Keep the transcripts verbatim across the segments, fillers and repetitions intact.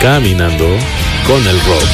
Caminando con el rock.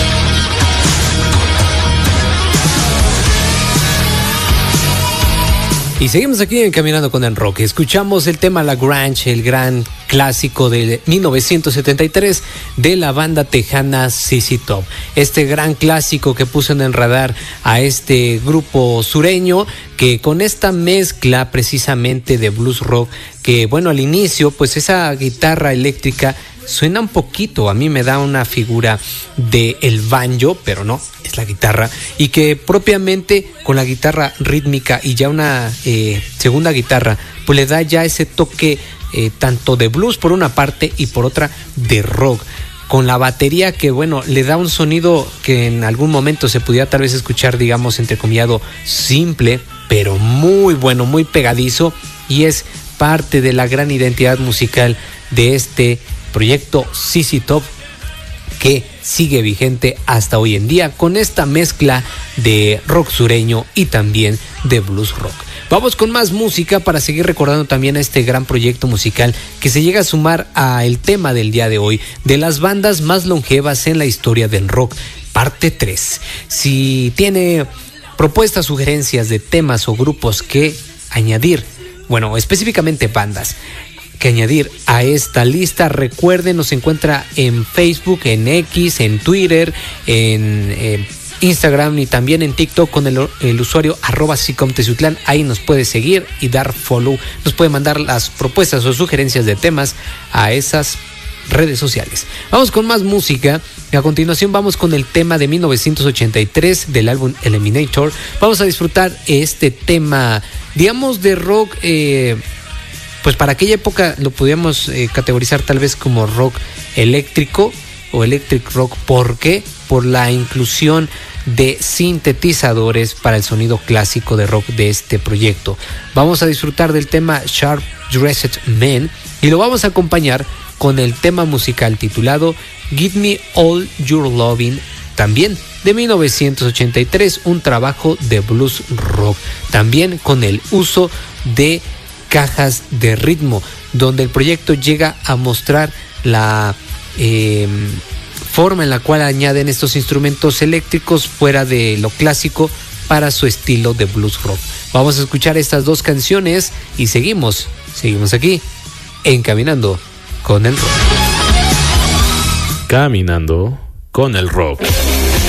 Y seguimos aquí en Caminando con el Rock. Escuchamos el tema La Grange, el gran clásico de mil novecientos setenta y tres de la banda tejana Z Z Top. Este gran clásico que puso en el radar a este grupo sureño, que con esta mezcla precisamente de blues rock, que bueno, al inicio pues esa guitarra eléctrica suena un poquito, a mí me da una figura de el banjo, pero no, es la guitarra, y que propiamente con la guitarra rítmica y ya una eh, segunda guitarra, pues le da ya ese toque eh, tanto de blues por una parte y por otra de rock, con la batería que bueno, le da un sonido que en algún momento se pudiera tal vez escuchar, digamos, entrecomillado, simple, pero muy bueno, muy pegadizo, y es parte de la gran identidad musical de este proyecto Z Z Top, que sigue vigente hasta hoy en día con esta mezcla de rock sureño y también de blues rock. Vamos con más música para seguir recordando también a este gran proyecto musical que se llega a sumar a el tema del día de hoy, de las bandas más longevas en la historia del rock, parte tres. Si tiene propuestas, sugerencias de temas o grupos que añadir, bueno, específicamente bandas que añadir a esta lista, recuerden, nos encuentra en Facebook, en X, en Twitter, en eh, Instagram y también en TikTok con el, el usuario arroba sicomtezutlán. Ahí nos puede seguir y dar follow, nos puede mandar las propuestas o sugerencias de temas a esas redes sociales. Vamos con más música. A continuación vamos con el tema de mil novecientos ochenta y tres del álbum Eliminator. Vamos a disfrutar este tema, digamos, de rock, eh, pues para aquella época lo podíamos eh, categorizar tal vez como rock eléctrico o electric rock. ¿Por qué? Por la inclusión de sintetizadores para el sonido clásico de rock de este proyecto. Vamos a disfrutar del tema Sharp Dressed Man y lo vamos a acompañar con el tema musical titulado Give Me All Your Loving, también de mil novecientos ochenta y tres, un trabajo de blues rock, también con el uso de cajas de ritmo, donde el proyecto llega a mostrar la eh, forma en la cual añaden estos instrumentos eléctricos fuera de lo clásico para su estilo de blues rock. Vamos a escuchar estas dos canciones y seguimos, seguimos aquí en Caminando con el Rock. Caminando con el Rock.